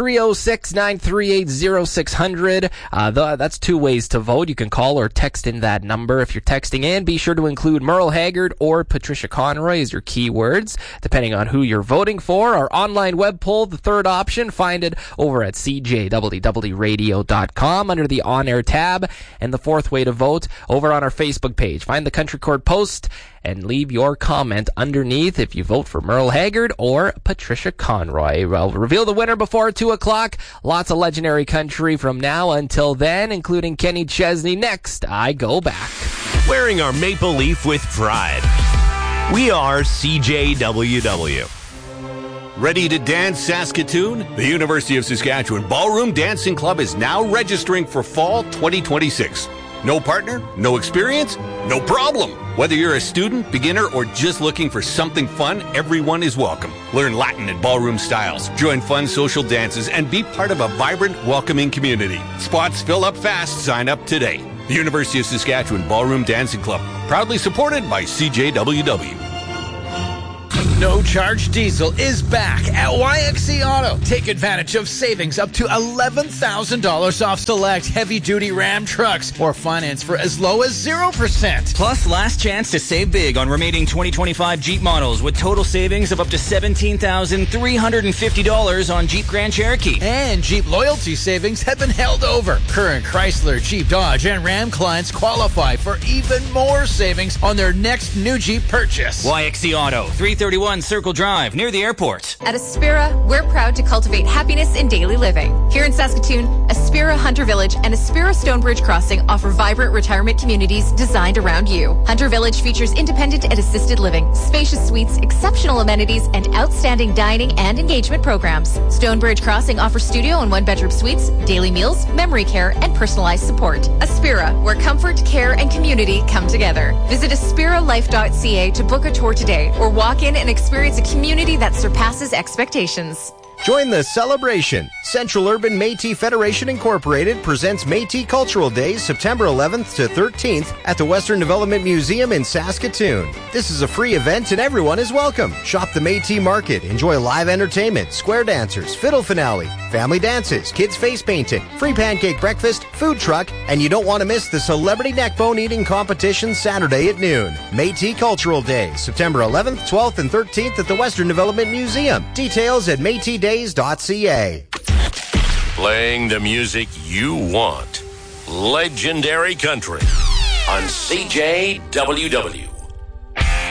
306-938-0600. That's two ways to vote. You can call or text in that number if you're texting in. Be sure to include Merle Haggard or Patricia Conroy as your keywords, depending on who you're voting for. Our online web poll, the third option, find it over at cjwwradio.com under the on-air tab. And the fourth way to vote, over on our Facebook page. Find the Country Court post and leave your comment underneath if you vote for Merle Haggard or Patricia Conroy. We'll reveal the winner before 2 o'clock. Lots of legendary country from now until then, including Kenny Chesney. Next, I Go Back. Wearing our maple leaf with pride. We are CJWW. Ready to dance, Saskatoon? The University of Saskatchewan Ballroom Dancing Club is now registering for Fall 2026. No partner? No experience? No problem. Whether you're a student, beginner, or just looking for something fun, everyone is welcome. Learn Latin and ballroom styles, join fun social dances, and be part of a vibrant, welcoming community. Spots fill up fast. Sign up today. The University of Saskatchewan Ballroom Dancing Club, proudly supported by CJWW. No Charge Diesel is back at YXC Auto. Take advantage of savings up to $11,000 off select heavy-duty Ram trucks or finance for as low as 0%. Plus, last chance to save big on remaining 2025 Jeep models with total savings of up to $17,350 on Jeep Grand Cherokee. And Jeep loyalty savings have been held over. Current Chrysler, Jeep, Dodge, and Ram clients qualify for even more savings on their next new Jeep purchase. YXC Auto, 331 Circle Drive, near the airport. At Aspira, we're proud to cultivate happiness in daily living. Here in Saskatoon, Aspira Hunter Village and Aspira Stonebridge Crossing offer vibrant retirement communities designed around you. Hunter Village features independent and assisted living, spacious suites, exceptional amenities, and outstanding dining and engagement programs. Stonebridge Crossing offers studio and one-bedroom suites, daily meals, memory care, and personalized support. Aspira, where comfort, care, and community come together. Visit aspiralife.ca to book a tour today or walk in and experience a community that surpasses expectations. Join the celebration. Central Urban Métis Federation Incorporated presents Métis Cultural Days September 11th to 13th at the Western Development Museum in Saskatoon. This is a free event and everyone is welcome. Shop the Métis Market, enjoy live entertainment, square dancers, fiddle finale, family dances, kids face painting, free pancake breakfast, food truck, and you don't want to miss the celebrity neckbone eating competition Saturday at noon. Métis Cultural Days September 11th, 12th, and 13th at the Western Development Museum. Details at métisdays.ca. Playing the music you want. Legendary country on CJWW.